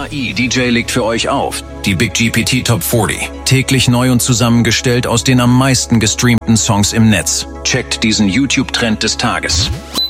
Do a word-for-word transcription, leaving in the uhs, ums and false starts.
K I D J legt für euch auf. Die Big G P T Top vierzig. Täglich neu und zusammengestellt aus den am meisten gestreamten Songs im Netz. Checkt diesen YouTube-Trend des Tages.